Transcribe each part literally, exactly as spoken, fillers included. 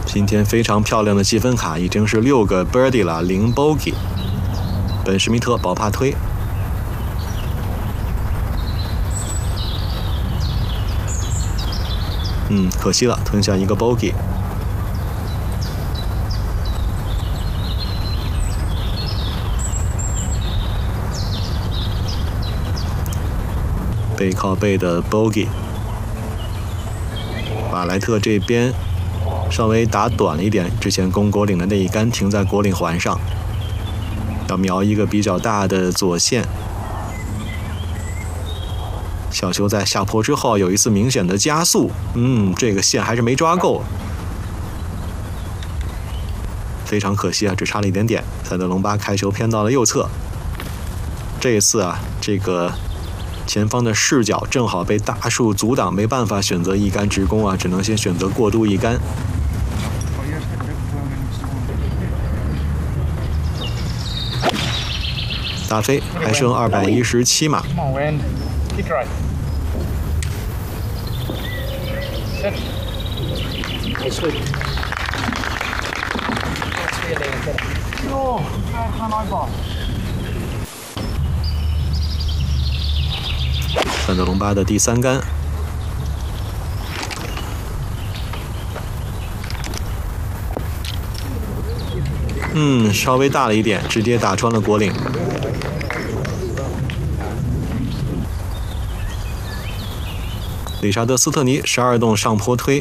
今天非常漂亮的积分卡，已经是六个 birdie 了，零 bogey。本施密特保帕推，嗯，可惜了，吞下一个 bogey。背靠背的 bogey。巴莱特这边稍微打短了一点，之前攻果岭的那一杆停在果岭环上，要瞄一个比较大的左线。小球在下坡之后有一次明显的加速，嗯，这个线还是没抓够，非常可惜啊，只差了一点点。塞德隆巴开球偏到了右侧，这一次啊，这个前方的视角正好被大树阻挡，没办法选择一杆直攻啊，只能先选择过渡一杆。打飞，还剩二百一十七码。范德隆巴的第三杆，嗯，稍微大了一点，直接打穿了果岭。理查德·斯特尼十二洞上坡推，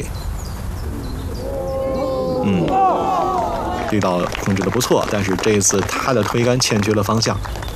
嗯，力道控制的不错，但是这一次他的推杆欠缺了方向。